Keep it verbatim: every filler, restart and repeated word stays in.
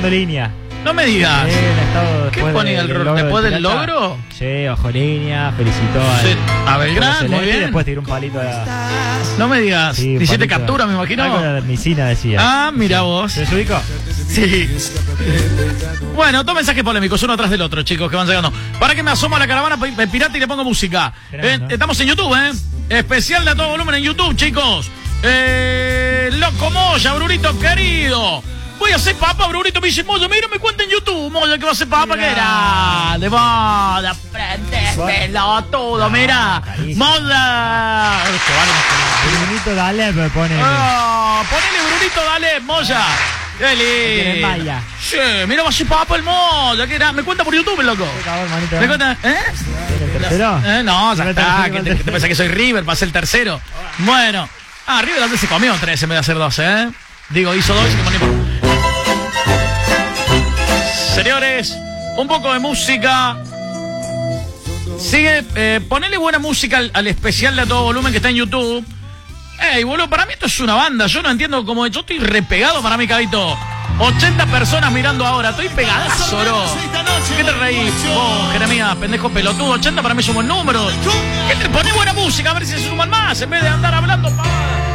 tirando línea. No me digas. Sí, estado ¿Qué ponía el logro? ¿Después del logro? Sí, ojo línea, felicitó a, sí. a Belgrano, muy bien. Y después tiró un palito a... No me digas. Sí, hiciste captura, me imagino. Algo de medicina decía. Ah, mira vos. ¿Se ubicó? Sí. Bueno, dos mensajes polémicos, uno atrás del otro, chicos, que van llegando. Para que me asomo a la caravana pirata y le pongo música. Eh, estamos en YouTube, ¿eh? Especial de a todo volumen en YouTube, chicos. Eh, Loco Moya, Brunito querido. Voy a hacer papa, Brunito me dice, Moya, mira, me cuenta en YouTube, Moya, que va a hacer papa, que era de moda, prende pelotudo, mira, Moya. Brunito, dale, me pone. Oh, ponele Brunito, dale, Moya. Qué lindo. Sí, mira, va a ser papa el Moya, que era. Me cuenta por YouTube, el loco. Me cuenta, ¿eh? ¿El tercero? ¿Eh? No, ya está, que te, te pensás que soy River para ser el tercero. Bueno, ah, River antes se comió tres en vez de hacer dos, ¿eh? Digo, hizo dos y se pone por... Señores, un poco de música. Sigue, eh, ponele buena música al, al especial de a todo volumen que está en YouTube. Ey, boludo, para mí esto es una banda. Yo no entiendo cómo. Yo estoy repegado para mí, Cabito. ochenta personas mirando ahora. Estoy pegadazo, bro. ¿Qué te reís? Vos, Jeremías, pendejo pelotudo. ochenta para mí somos números. ¿Qué te pones buena música? A ver si se suman más en vez de andar hablando. Pa.